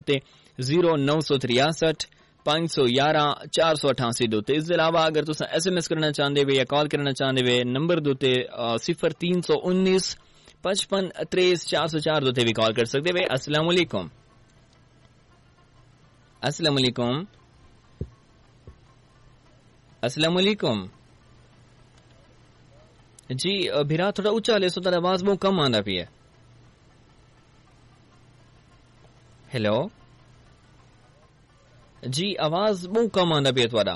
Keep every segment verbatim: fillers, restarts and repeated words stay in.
دوتے zero نو سو تریاسٹھ پانچ سو گیارہ چار سو اٹھاسی دوتے. اس علاوہ اگر تسا ایس ایم ایس کرنا چاہتے ہوئے یا کال کرنا چاہتے ہوئے نمبر دوتے صفر تین سو انیس پچپن تریس چار سو چار دوتے بھی کال کر سکتے ہوئے. السلام علیکم. السلام علیکم. السلام علیکم جی بھیرا تھوڑا اچا لے سو تر آواز بہت کم آندا پی ہے. ہیلو جی آواز بہت کم آندا پی ہے تھوڑا.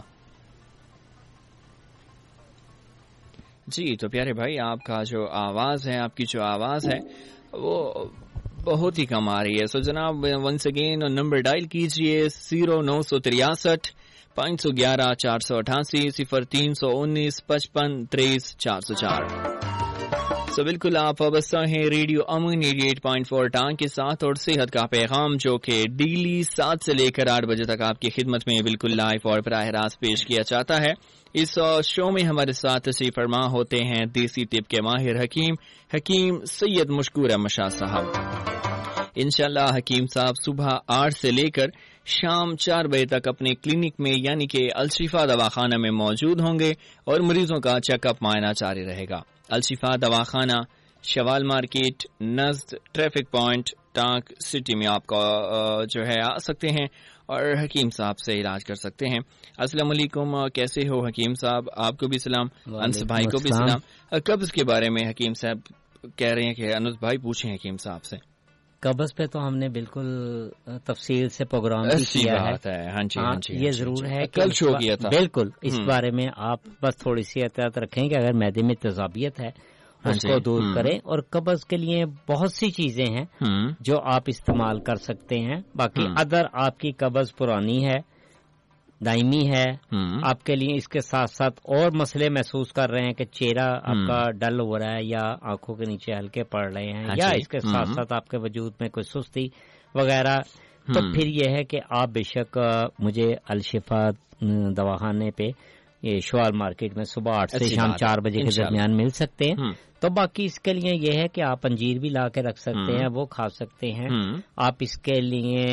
جی تو پیارے بھائی آپ کا جو آواز ہے آپ کی جو آواز ہے وہ بہت ہی کم آ رہی ہے. سو جناب ونس اگین نمبر ڈائل کیجئے زیرو نو سو تریاسٹھ پانچ سو گیارہ چار سو اٹھاسی صفر تین سو انیس پچپن تریس چار سو چار. سو بالکل آپ وابستہ ہیں ریڈیو امن ایٹی ایٹ پوائنٹ فور ٹانگ کے ساتھ اور صحت کا پیغام جو کہ ڈیلی سات سے لے کر آٹھ بجے تک آپ کی خدمت میں بالکل لائیو اور براہ راست پیش کیا جاتا ہے. اس شو میں ہمارے ساتھ تشریف فرما ہوتے ہیں دیسی طب کے ماہر حکیم حکیم سید مشکور احمد شاہ صاحب. انشاءاللہ حکیم صاحب صبح آٹھ سے لے کر شام چار بجے تک اپنے کلینک میں یعنی کہ الشفا دواخانہ میں موجود ہوں گے اور مریضوں کا چیک اپ معائنہ جاری رہے گا. الشفا دواخانہ شوال مارکیٹ نزد ٹریفک پوائنٹ ٹانک سٹی میں آپ کا جو ہے آ سکتے ہیں اور حکیم صاحب سے علاج کر سکتے ہیں. السلام علیکم کیسے ہو حکیم صاحب؟ آپ کو بھی سلام. انس بھائی کو بھی سلام. قبض کے بارے میں حکیم صاحب کہہ رہے ہیں کہ انس بھائی پوچھیں حکیم صاحب سے. قبض پہ تو ہم نے بالکل تفصیل سے پروگرام بھی کیا ہے. ہاں جی ہاں جی یہ ضرور ہے کل شو کیا تھا. بالکل اس بارے میں آپ بس تھوڑی سی احتیاط رکھیں کہ اگر معدے میں تیزابیت ہے اس کو دور کریں. اور قبض کے لیے بہت سی چیزیں ہیں جو آپ استعمال کر سکتے ہیں. باقی اگر آپ کی قبض پرانی ہے دائمی ہے آپ کے لیے اس کے ساتھ ساتھ اور مسئلے محسوس کر رہے ہیں کہ چہرہ آپ کا ڈل ہو رہا ہے یا آنکھوں کے نیچے ہلکے پڑ رہے ہیں یا اس کے ساتھ ساتھ آپ کے وجود میں کوئی سستی وغیرہ تو پھر یہ ہے کہ آپ بے شک مجھے الشفا دواخانے پہ یہ شوال مارکیٹ میں صبح آٹھ سے شام چار بجے کے درمیان مل سکتے ہیں. تو باقی اس کے لیے یہ ہے کہ آپ انجیر بھی لا کے رکھ سکتے ہیں وہ کھا سکتے ہیں. آپ اس کے لیے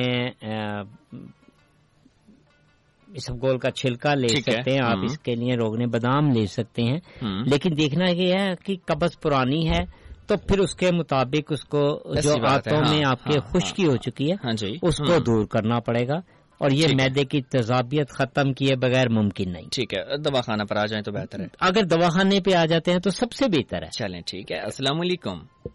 اسبگول کا چھلکا لے سکتے ہیں. آپ اس کے لیے روغن بادام لے سکتے ہیں. لیکن دیکھنا یہ ہے کہ قبض پرانی ہے تو پھر اس کے مطابق اس کو جو آنتوں میں آپ کے خشکی ہو چکی ہے اس کو دور کرنا پڑے گا اور یہ معدے کی تیزابیت ختم کیے بغیر ممکن نہیں. ٹھیک ہے دواخانہ پر آ جائیں تو بہتر ہے. اگر دواخانے پہ آ جاتے ہیں تو سب سے بہتر ہے. چلیں ٹھیک ہے. السلام علیکم.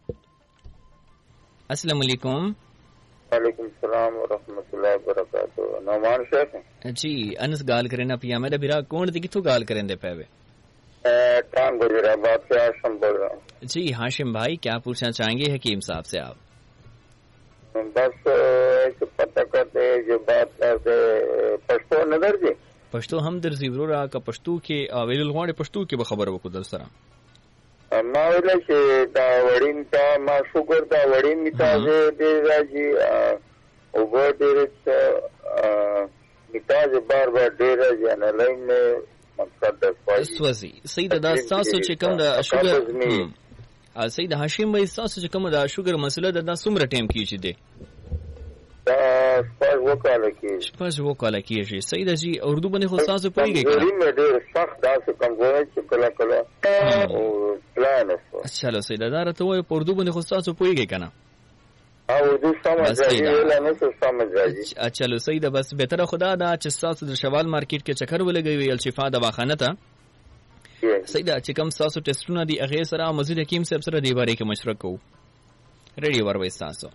السلام علیکم. وعلیکم السلام ورحمۃ اللہ وبرکاتہ. نعمان شیخ ہیں جی. انس گال کریں نا پیا میرا بھرا کون دی کتوں گال کریں دے پے ٹانگ گجرا بات سے ہاشم بول رہا ہوں. جی ہاشم بھائی کیا پوچھنا چاہیں گے حکیم صاحب سے آپ؟ بس ایک پتہ کرتے جو بات کرتے پشتو نظر جی پشتو ہم در زیورو را کا پشتو کے ویل الغوڑ پشتو کے بخبر وکو در سرا ما ویلا چې دا وړین تا ما شوګر دا وړین میتا دې راځي او و دې میتا دې بار بار ډیر راځي نه لاین مقدس سوزي سید دا تاسو چې کوم دا شوګر سید هاشم بھائی تاسو چې کوم دا شوګر مسله دا څومره ټیم کیږي دی؟ دا شپږ وکاله کیږي. شپږ وکاله کیږي. سید جی اردو باندې خو تاسو پوهیږئ کله مې ډیر سخت داسې کمزوري چې کله کله او پلان است. چلو سید دا راته وایي په اردو باندې خو تاسو پوهیږئ کنه؟ او اردو سمجھ راځي ولا نه سمجھ راځي. چلو سید بس بهتره خدا دا چې تاسو د شوال مارکیټ کې چکر ولګوي الشفا دواخانه ته سیدا چې کوم تاسو ټیسټونه دي هغه سره مزید حکیم صاحب سره دی باره کې مشوره کوو. ریډیو ور وې تاسو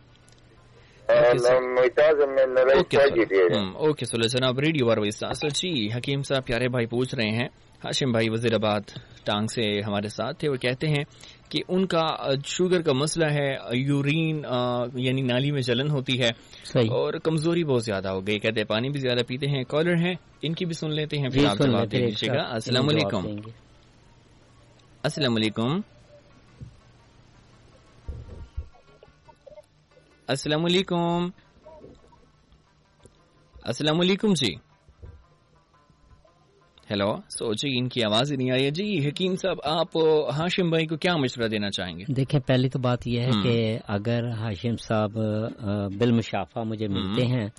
اوکے سولہ جناب ریڈیو واروی تاسو. جی حکیم صاحب پیارے بھائی پوچھ رہے ہیں ہاشم بھائی وزیر آباد ٹانگ سے ہمارے ساتھ تھے. وہ کہتے ہیں کہ ان کا شوگر کا مسئلہ ہے یورین یعنی نالی میں جلن ہوتی ہے اور کمزوری بہت زیادہ ہو گئی. کہتے ہیں پانی بھی زیادہ پیتے ہیں. کالر ہیں ان کی بھی سن لیتے ہیں پھر آپ جواب دے دیجیے گا. السلام علیکم. السلام علیکم. السلام علیکم. السلام علیکم جی. ہیلو. سو جی ان کی آواز ہی نہیں آئی ہے. جی حکیم صاحب آپ ہاشم بھائی کو کیا مشورہ دینا چاہیں گے؟ دیکھیں پہلی تو بات یہ ہے کہ اگر ہاشم صاحب بالمشافہ مجھے ملتے ہیں